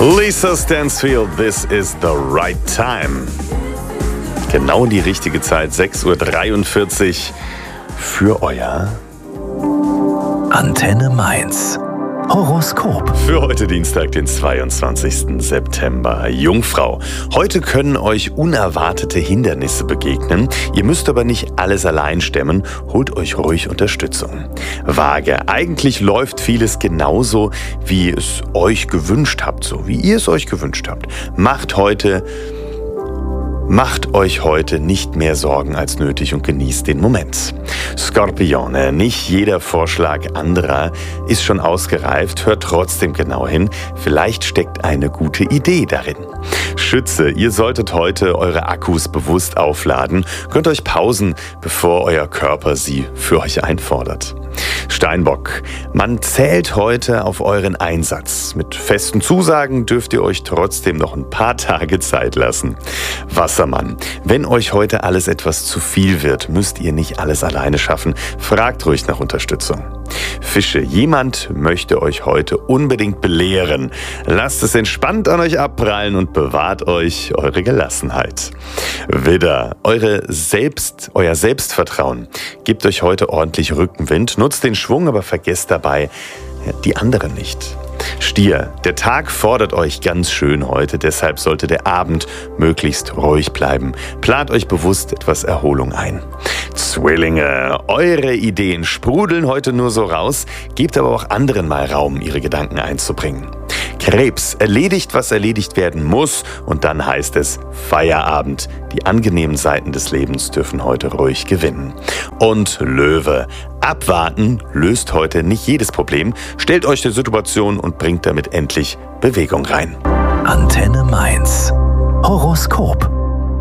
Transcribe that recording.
Lisa Stansfield, this is the right time. Genau die richtige Zeit, 6:43 Uhr für euer Antenne Mainz. Horoskop. Für heute Dienstag, den 22. September. Jungfrau. Heute können euch unerwartete Hindernisse begegnen. Ihr müsst aber nicht alles allein stemmen. Holt euch ruhig Unterstützung. Waage. Eigentlich läuft vieles genauso, wie es euch gewünscht habt. So wie ihr es euch gewünscht habt. Macht euch heute nicht mehr Sorgen als nötig und genießt den Moment. Skorpione, nicht jeder Vorschlag anderer ist schon ausgereift, hört trotzdem genau hin, vielleicht steckt eine gute Idee darin. Schütze, ihr solltet heute eure Akkus bewusst aufladen, könnt euch pausen, bevor euer Körper sie für euch einfordert. Steinbock, man zählt heute auf euren Einsatz. Mit festen Zusagen dürft ihr euch trotzdem noch ein paar Tage Zeit lassen. Wassermann, wenn euch heute alles etwas zu viel wird, müsst ihr nicht alles alleine schaffen. Fragt ruhig nach Unterstützung. Fische, jemand möchte euch heute unbedingt belehren. Lasst es entspannt an euch abprallen und bewahrt euch eure Gelassenheit. Widder, euer Selbstvertrauen gibt euch heute ordentlich Rückenwind. Nutzt den Schwung, aber vergesst dabei die anderen nicht. Stier, der Tag fordert euch ganz schön heute, deshalb sollte der Abend möglichst ruhig bleiben. Plant euch bewusst etwas Erholung ein. Zwillinge, eure Ideen sprudeln heute nur so raus, gebt aber auch anderen mal Raum, ihre Gedanken einzubringen. Krebs, erledigt, was erledigt werden muss und dann heißt es Feierabend. Die angenehmen Seiten des Lebens dürfen heute ruhig gewinnen. Und Löwe, abwarten löst heute nicht jedes Problem. Stellt euch der Situation und bringt damit endlich Bewegung rein. Antenne Mainz. Horoskop.